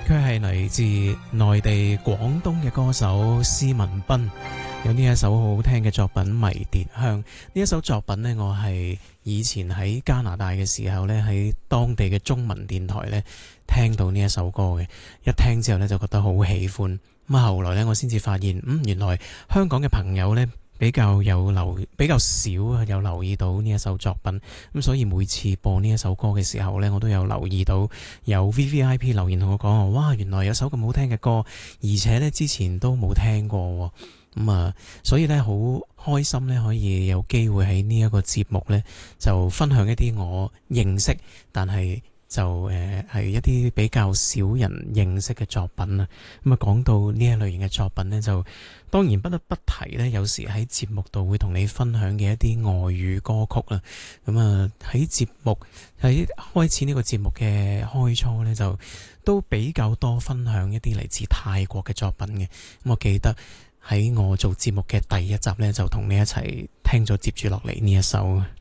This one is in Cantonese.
佢係嚟自內地廣東嘅歌手施文彬，有呢一首好好聽嘅作品《迷迭香》。呢一首作品呢，我係以前喺加拿大嘅時候呢，喺當地嘅中文電台呢聽到呢一首歌嘅，一聽之後呢，就覺得好喜歡。咁啊，後來呢，我先至發現，原來香港嘅朋友呢，比較少有留意到呢一首作品，咁所以每次播呢一首歌嘅時候呢，我都有留意到有 VVIP 留言同我講，哇，原來有首咁好聽嘅歌，而且呢之前都冇聽過，所以呢，好開心呢，可以有機會喺呢一個節目呢，就分享一啲我認識但係就係一啲比較少人認識嘅作品啊。咁啊，講到呢一類型嘅作品呢，就當然不得不提呢，有時喺節目度會同你分享嘅一啲外語歌曲啦。咁啊，喺開始呢個節目嘅開初呢，就都比較多分享一啲嚟自泰國嘅作品嘅。咁我記得喺我做節目嘅第一集呢，就同你一齊聽咗接住落嚟呢一首。